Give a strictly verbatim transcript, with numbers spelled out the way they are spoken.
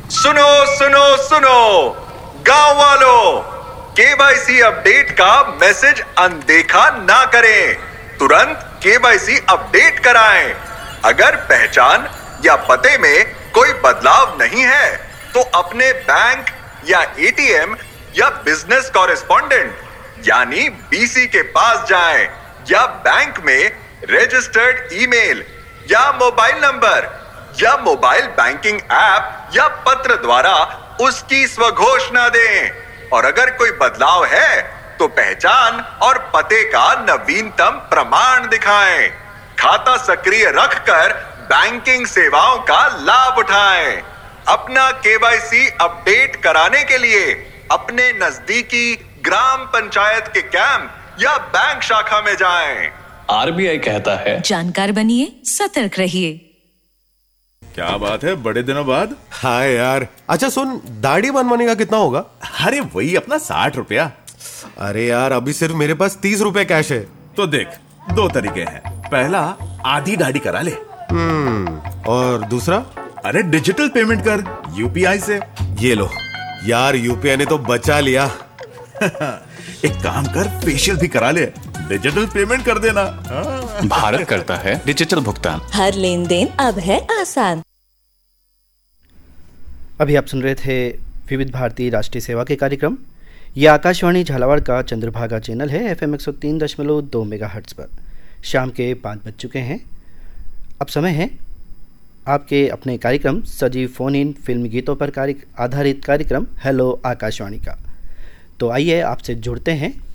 सुनो सुनो सुनो गांव वालों, केवाईसी अपडेट का मैसेज अनदेखा ना करें, तुरंत केवाईसी अपडेट कराएं। अगर पहचान या पते में कोई बदलाव नहीं है तो अपने बैंक या एटीएम या बिजनेस कॉरेस्पॉन्डेंट यानी बीसी के पास जाएं या बैंक में रजिस्टर्ड ईमेल या मोबाइल नंबर या मोबाइल बैंकिंग ऐप या पत्र द्वारा उसकी स्वघोषणा दें। और अगर कोई बदलाव है तो पहचान और पते का नवीनतम प्रमाण दिखाएं। खाता सक्रिय रखकर बैंकिंग सेवाओं का लाभ उठाएं। अपना केवाईसी अपडेट कराने के लिए अपने नजदीकी ग्राम पंचायत के कैंप या बैंक शाखा में जाएं। आरबीआई कहता है, जानकार बनिए, सतर्क रहिए। क्या बात है, बड़े दिनों बाद। हाँ यार। अच्छा सुन, दाढ़ी बनवाने का कितना होगा? अरे वही अपना साठ रुपया। अरे यार, अभी सिर्फ मेरे पास तीस रुपए कैश है। तो देख, दो तरीके हैं। पहला, आधी दाढ़ी करा ले। हम्म और दूसरा? अरे डिजिटल पेमेंट कर यूपीआई से। ये लो यार, यूपीआई ने तो बचा लिया। एक काम कर, फेशियल भी करा ले, डिजिटल पेमेंट कर देना। भारत करता है डिजिटल भुगतान। हर लेन देन अब है आसान। अभी आप सुन रहे थे विविध भारती राष्ट्रीय सेवा के कार्यक्रम। यह आकाशवाणी झालावाड़ का चंद्रभागा चैनल है, एफएम एक सौ तीन दशमलव दो मेगाहर्ट्ज पर। शाम के पाँच बज चुके हैं। अब समय है आपके अपने कार्यक्रम सजीव फोन इन फिल्म गीतों पर कार्य आधारित कार्यक्रम हेलो आकाशवाणी का। तो आइए आपसे जुड़ते हैं